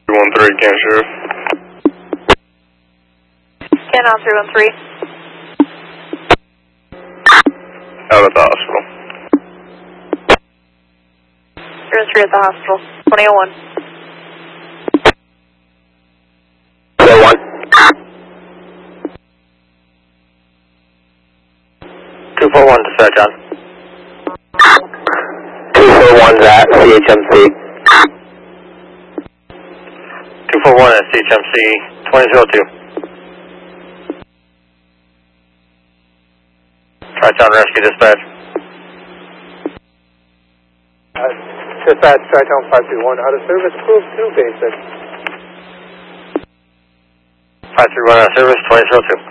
313, Can Sheriff. Can on 313. Out at the hospital. 313 at the hospital. 2001. 201. 241 dispatch on. 241's at CHMC. 241 at CHMC 2002. Tri-Town Rescue Dispatch. Dispatch, Tri-Town 531, out of service, proof 2 basic. 531 out of service 2002.